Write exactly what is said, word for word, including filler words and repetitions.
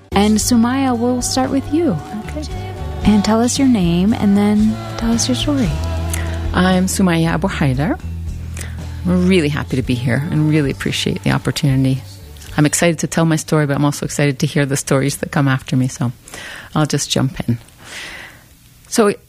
And Sumaya, we'll start with you. Okay. And tell us your name and then tell us your story. I'm Sumaya Abu Haidar. I'm really happy to be here and really appreciate the opportunity. I'm excited to tell my story, but I'm also excited to hear the stories that come after me, so I'll just jump in. So